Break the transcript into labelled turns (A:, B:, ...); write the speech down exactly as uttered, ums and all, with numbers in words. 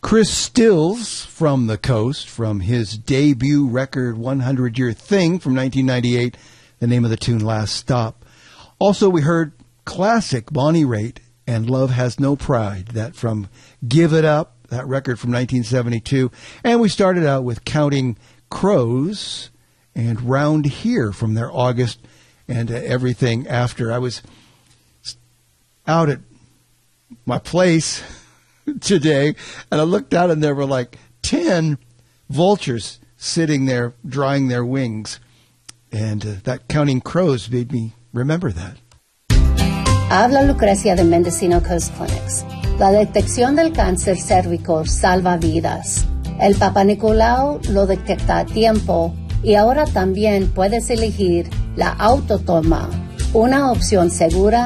A: Chris Stills from the Coast, from his debut record one hundred year Thing from nineteen ninety-eight, the name of the tune, Last Stop. Also, we heard classic Bonnie Raitt and Love Has No Pride, that from Give It Up, that record from nineteen seventy-two. And we started out with Counting Crows and Round Here from their August and uh, Everything After. I was out at my place today, and I looked out, and there were like ten vultures sitting there drying their wings. And uh, that Counting Crows made me remember that.
B: Habla Lucrecia de Mendocino Coast Clinics. La detección del cáncer cérvico salva vidas. El Papa Nicolau lo detecta a tiempo y ahora también puedes elegir la autotoma, una opción segura